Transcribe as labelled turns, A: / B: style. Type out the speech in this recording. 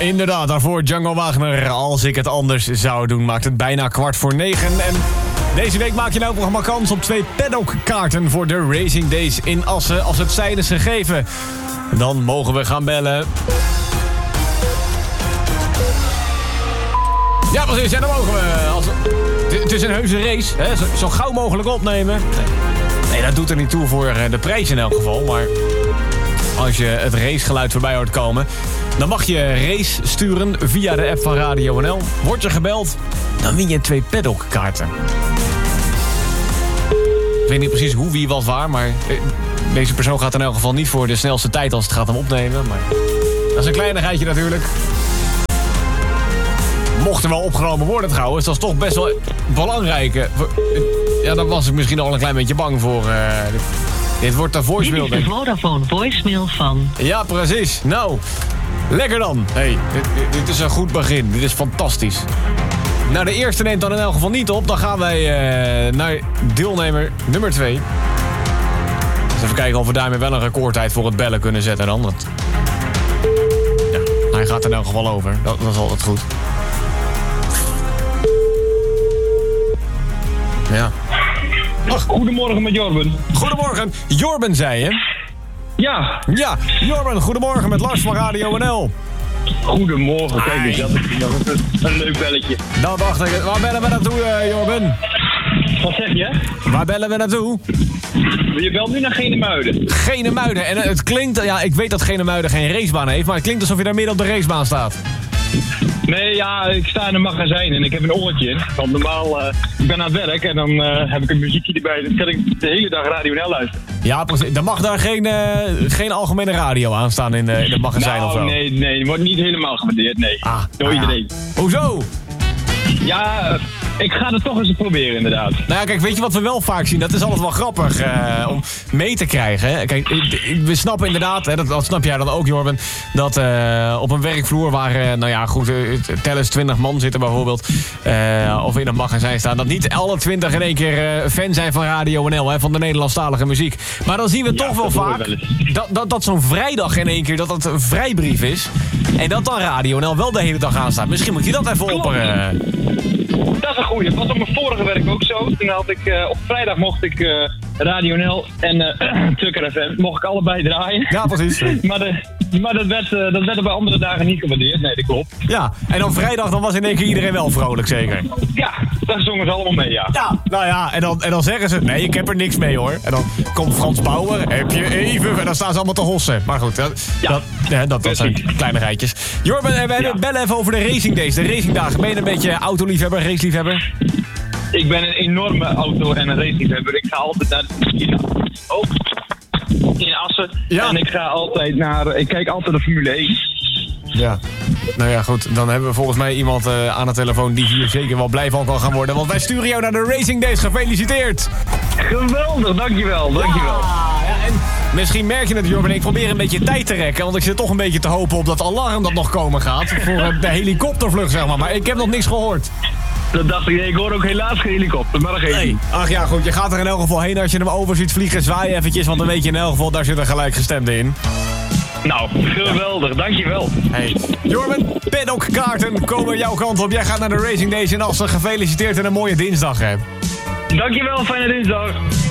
A: Inderdaad, daarvoor Django Wagner. Als ik het anders zou doen, maakt het bijna 8:45. En deze week maak je nou nog maar kans op 2 paddockkaarten voor de Racing Days in Assen. Als het zijn is gegeven, dan mogen we gaan bellen. Ja, precies. En dan mogen we. Het is een heuse race. Hè? Zo gauw mogelijk opnemen. Nee, dat doet er niet toe voor de prijs in elk geval. Maar als je het racegeluid voorbij hoort komen, dan mag je race sturen via de app van Radio NL. Word je gebeld, dan win je 2 paddockkaarten. Ik weet niet precies hoe, wie, wat, waar, maar deze persoon gaat in elk geval niet voor de snelste tijd als het gaat om opnemen. Maar dat is een kleinigheidje natuurlijk. Mocht er wel opgenomen worden trouwens, dat is toch best wel belangrijk. Ja, daar was ik misschien al een klein beetje bang voor. Dit wordt de voicemail.
B: Dit is de Vodafone voicemail van.
A: Ja, precies. Nou, lekker dan. Hey, dit is een goed begin. Dit is fantastisch. Nou, de eerste neemt dan in elk geval niet op. Dan gaan wij naar deelnemer nummer 2. Dus even kijken of we daarmee wel een recordtijd voor het bellen kunnen zetten dan. Want ja, hij gaat er in elk geval over. Dat is altijd goed. Ja.
C: Ach, goedemorgen met Jorben.
A: Goedemorgen. Jorben, zei je?
C: Ja.
A: Ja, Jorben, goedemorgen met Lars van Radio NL.
C: Goedemorgen, kijk eens, dat is een leuk belletje.
A: Dat dacht ik. Waar bellen we naartoe, Jorben?
C: Wat zeg je?
A: Waar bellen we naartoe?
C: Je belt nu naar Genemuiden.
A: Genemuiden. En het klinkt, ja, ik weet dat Genemuiden geen racebaan heeft, maar het klinkt alsof je daar midden op de racebaan staat.
C: Nee, ja, ik sta in een magazijn en ik heb een oortje in. Want normaal, ik ben aan het werk en dan heb ik een muziekje erbij. Dan kan ik de hele dag Radio NL luisteren.
A: Ja, precies. Dan mag daar geen algemene radio aan staan in het magazijn
C: nou,
A: of zo.
C: Nee, die wordt niet helemaal gewaardeerd, nee. Door iedereen.
A: Ja. Hoezo?
C: Ja, ik ga het toch eens proberen, inderdaad.
A: Nou ja, kijk, weet je wat we wel vaak zien? Dat is altijd wel grappig om mee te krijgen. Hè? Kijk, we snappen inderdaad, hè, dat snap jij dan ook, Jorben, dat op een werkvloer waar, nou ja, goed, tel eens 20 man zitten bijvoorbeeld, of in een magazijn staan, dat niet alle 20 in één keer fan zijn van Radio NL, hè, van de Nederlandstalige muziek. Maar dan zien we toch wel vaak dat zo'n vrijdag in één keer, dat een vrijbrief is. En dat dan Radio NL wel de hele dag aanstaat. Misschien moet je dat even opperen.
C: Dat is een goeie. Dat was op mijn vorige werk ook zo. Toen had ik, op vrijdag mocht ik Radio NL en Tukker FM mocht ik allebei draaien.
A: Ja, precies.
C: maar dat werd er bij andere dagen niet gewaardeerd. Nee, dat klopt.
A: Ja, en dan vrijdag dan was in één keer iedereen wel vrolijk, zeker?
C: Ja, daar zongen ze allemaal mee, ja.
A: Ja, nou ja, en dan zeggen ze, nee, ik heb er niks mee hoor. En dan komt Frans Bauer, heb je even, en dan staan ze allemaal te hossen. Maar goed, dat zijn kleine rijtjes. Jorben, we bellen even over de Racing Days, de racingdagen. Ben je een beetje autoliefhebber, raceliefhebber?
C: Ik ben een enorme auto- en een raceliefhebber. Ik ga altijd naar in Assen. Ja. En ik kijk altijd de Formule 1.
A: Ja, nou ja, goed. Dan hebben we volgens mij iemand aan de telefoon die hier zeker wel blij van kan gaan worden. Want wij sturen jou naar de Racing Days. Gefeliciteerd!
C: Geweldig, dankjewel.
A: Ja, en misschien merk je het, Jorben. Ik probeer een beetje tijd te rekken. Want ik zit toch een beetje te hopen op dat alarm dat nog komen gaat. Voor de helikoptervlucht, zeg maar. Maar ik heb nog niks gehoord.
C: Dat dacht ik. Nee, ik hoor ook helaas geen helikopter. Maar dat geeft niet.
A: Ach ja, goed. Je gaat er in elk geval heen. Als je hem over ziet vliegen, zwaai eventjes. Want dan weet je in elk geval, daar zit een gelijkgestemde in.
C: Nou, geweldig. Dankjewel.
A: Hey, Jorben, paddockkaarten komen jouw kant op. Jij gaat naar de Racing Days in Assen. Gefeliciteerd en een mooie dinsdag, hè.
C: Dankjewel, fijne dinsdag.